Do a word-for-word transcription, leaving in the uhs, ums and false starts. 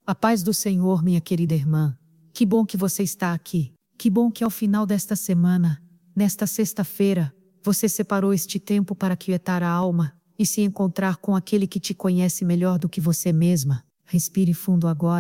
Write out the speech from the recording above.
A paz do Senhor, minha querida irmã. Que bom que você está aqui. Que bom que ao final desta semana, nesta sexta-feira, você separou este tempo para quietar a alma e se encontrar com aquele que te conhece melhor do que você mesma. Respire fundo agora.